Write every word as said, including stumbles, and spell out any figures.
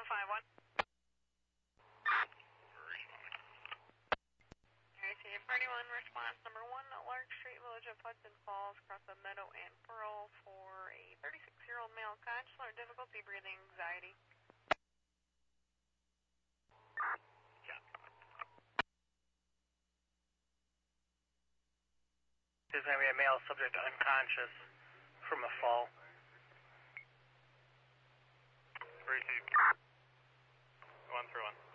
seven five one. thirty-one, response number one, Lark Street, Village of Hudson Falls, across the Meadow and Pearl for a thirty-six-year-old male conscious or difficulty breathing, anxiety. Yeah. There's going to be a male subject unconscious from a fall. Received. One through one.